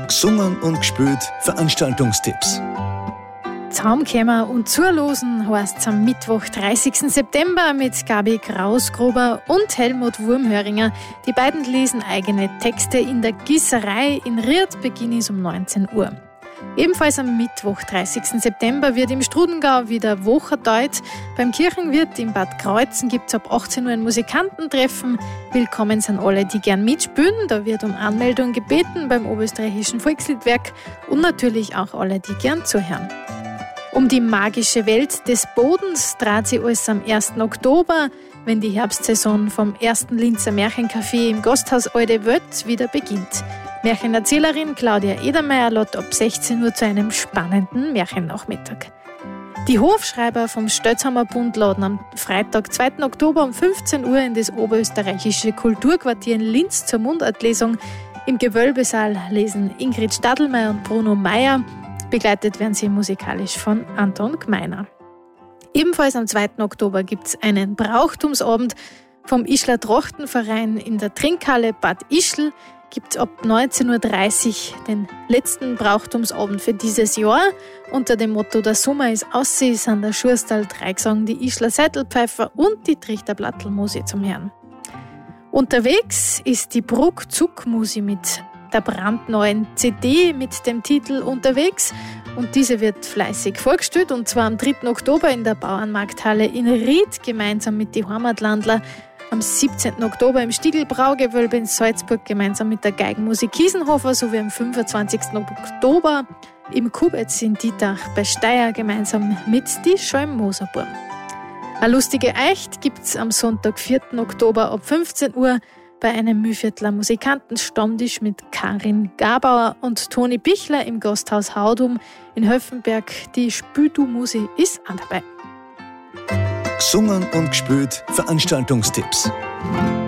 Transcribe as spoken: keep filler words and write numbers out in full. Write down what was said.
Gesungen und gespielt Veranstaltungstipps. Zusammenkommen und zulosen heißt es am Mittwoch, dreißigsten September mit Gabi Krausgruber und Helmut Wurmhöringer. Die beiden lesen eigene Texte in der Gießerei in Ried. Beginn ist um neunzehn Uhr. Ebenfalls am Mittwoch, dreißigsten September, wird im Strudengau wieder Wocherdeut. Beim Kirchenwirt in Bad Kreuzen gibt es ab achtzehn Uhr ein Musikantentreffen. Willkommen sind alle, die gern mitspielen. Da wird um Anmeldung gebeten beim Oberösterreichischen Volksliedwerk und natürlich auch alle, die gern zuhören. Um die magische Welt des Bodens dreht sich alles am ersten Oktober, wenn die Herbstsaison vom ersten Linzer Märchencafé im Gasthaus Alte Welt wieder beginnt. Märchenerzählerin Claudia Edermeier lädt ab sechzehn Uhr zu einem spannenden Märchennachmittag. Die Hofschreiber vom Stötzhammer Bund laden am Freitag, zweiten Oktober um fünfzehn Uhr in das Oberösterreichische Kulturquartier in Linz zur Mundartlesung. Im Gewölbesaal lesen Ingrid Stadelmeier und Bruno Meyer. Begleitet werden sie musikalisch von Anton Gmeiner. Ebenfalls am zweiten Oktober gibt es einen Brauchtumsabend vom Ischler Trachtenverein in der Trinkhalle Bad Ischl. Gibt es ab neunzehn Uhr dreißig den letzten Brauchtumsabend für dieses Jahr. Unter dem Motto «Der Sommer ist ausseh» sind der Schurstal Dreigesang, die Ischler Seitelpfeifer und die Trichterblattelmusi zum Hören. Unterwegs ist die Bruck Zuckmusi mit der brandneuen C D mit dem Titel «Unterwegs». Und diese wird fleißig vorgestellt, und zwar am dritten Oktober in der Bauernmarkthalle in Ried, gemeinsam mit den Heimatlandler. Am siebzehnten Oktober im Stiegelbraugewölbe in Salzburg gemeinsam mit der Geigenmusik Kiesenhofer sowie am fünfundzwanzigsten Oktober im Kubetz in Dietach bei Steyr gemeinsam mit die Scholm-Moserburm. Eine lustige Eicht gibt es am Sonntag, vierten Oktober ab fünfzehn Uhr bei einem Mühlviertler Musikantenstammtisch mit Karin Gabauer und Toni Bichler im Gasthaus Haudum in Höffenberg. Die Spüdu-Musi ist auch dabei. Gesungen und gespielt Veranstaltungstipps.